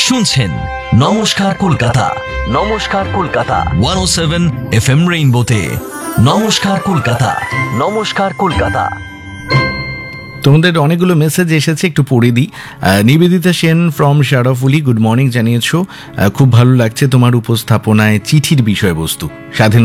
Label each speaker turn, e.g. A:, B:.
A: শুনছেন নমস্কার কলকাতা, নমস্কার কলকাতা 107 FM রেইনবোতে। নমস্কার কলকাতা, নমস্কার কলকাতা।
B: তোমাদের অনেকগুলো মেসেজ এসেছে, একটু পড়ে দিই। Nivedita Sen from শারাফুলি good morning জানিয়েছো, খুব ভালো লাগছে তোমার উপস্থাপনায় চিঠির বিষয়বস্তু। স্বাধীন